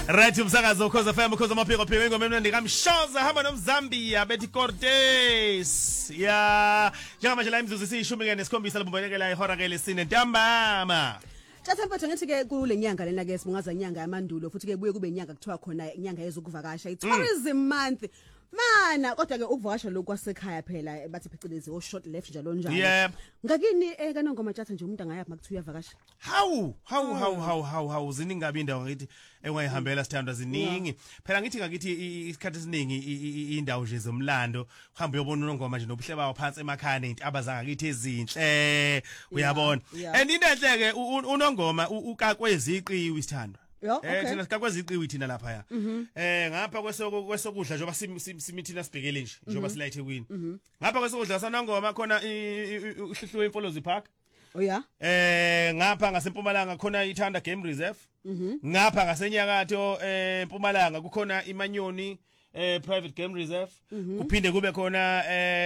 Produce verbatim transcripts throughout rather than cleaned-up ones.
Right umsakazo ukhoza F M ukhoza amaphiko phiko ingoma emnandi kaMshoza hamba noMzambia Betty Cortez ya njengamanje la imzuzu siyishumi ke nesikhombisa labubonekela ihora ke lesine ntambama. Chathempatho ngithi ke kule nyanga lena ke sibungaza inyanga yamandulo futhi ke buye kube inyanga kuthiwa khona inyanga yezokuvakasha i-tourism month. Mana kodwa ke ukuvakasha lokho kwasekhaya phela bathi phecelezi o short left njalo njalo. Yeah. Ngakini eh kana ngoma tjatha nje umuntu angayaphi makuthiwa uyavakasha. How how how how how how ziningi ngabe indawo ngithi engwayihambela sithandwa ziningi. Phela ngithi ngakithi isikhathi esiningi indawo nje zomlando uhamba uyobona unongoma nje nobuhle bawo phansi emakhaya neintaba zangakithi ezinhle uyabona. And into enhle ke unongoma ukakweziqiwi sithandwa. Eh thina sikakweziqiwi thina lapha ya. Eh ngapha kwesoko kwesokudla njoba simithina sibhekele nje njoba sila eThekwini. Ngapha kwesokudla sanongoma khona uhluhluwe eMfolozi Park. Oh yeah. Eh ngapha ngasempumalanga khona iThanda Game Reserve. Ngapha ngasenyakatho eMpumalanga kukhona iManyoni eh Private Game Reserve. Kuphinde kube khona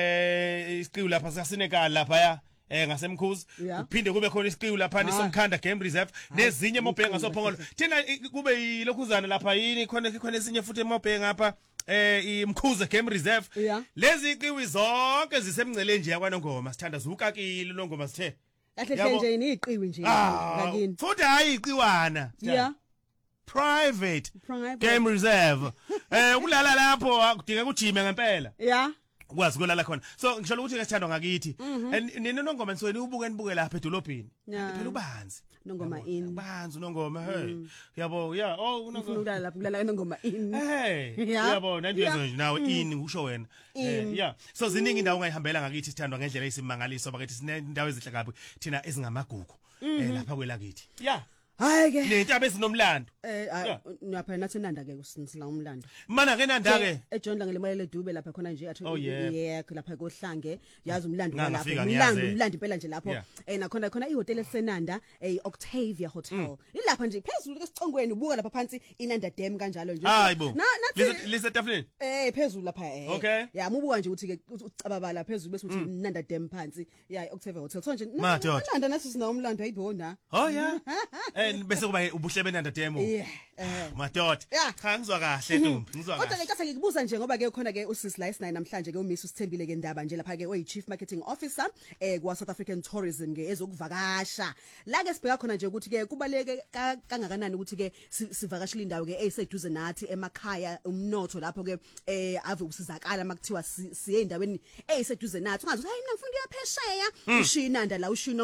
eh isiqiwi lapha saSenegal lapha ya. Eh ngasemkhuzi kuphinde kube khona isiqiwi lapha nisomkhanda Game Reserve nezinye mobhenga sophongolo thina kube yilokhuzana lapha yini khona khona esinye futhi emobhenga lapha eh imkhuze Game Reserve lezi iqiwi zonke zisemngcele nje yakwanongoma sithanda zukakile nongoma sithe kahle nje iniqiwi nje ngakini futhi hayi iqiwana yeah private Game Reserve eh kulala lapho kudinga ukujime ngempela yeah ukwazi kulala khona so ngisho ukuthi ke sithandwa ngakithi nini nongoma nisweni ubuke nibuke lapha edolobheni phela ubanzi nongoma in ubanzi nongoma hey yabo yeah oh ufuna ukulala lapha kulala nongoma in hey yabo nandiyezo nje nawe in usho wena yeah so ziningi indawo ungayihambela ngakithi sithandwa ngendlela esimangaliso bakithi sinendawo ezihle kabi thina ezingamagugu eh lapha kwelakithi yeah hayi ke nentaba ezinomlando eh lapha nathi nanda ke kusinisila umlando mana ke nanda ke eJohn ngelemali Dube lapha khona nje athi yeah lapha kohlange yazi umlando lapha umlando umlando impela nje lapho eh nakhona khona ihotel esenanda eh Octavia Hotel ilapha nje phezulu kesicongweni ubuka lapha phansi inanda dam kanjalo nje hayibo lise tafuleni eh phezulu lapha eh okay ya mubuka nje ukuthi ke ucababala phezulu bese uthi inanda dam phansi ya Octavia Hotel so nje nanda nathi sina umlando ayibona oh yeah bese kuba ubuhle benanda demo eh madoda cha ngizwa kahle ntombi ngizwa kahle kodwa ke kahle ngikubuza nje ngoba ke khona ke usisi la isinayi namhlanje ke umisi usithembile ke indaba nje lapha ke oyi chief marketing officer eh kwa South African Tourism ke ezokuvakasha la ke sibheka khona nje ukuthi ke kubaleke kangakanani ukuthi ke sivakashile indawo ke eseduze nathi emakhaya umnotho lapho ke eh ave usizakala makuthiwa siye endaweni eseduze nathi ungazi hayi mina ngifuna ukuya phesheya ushinanda la ushino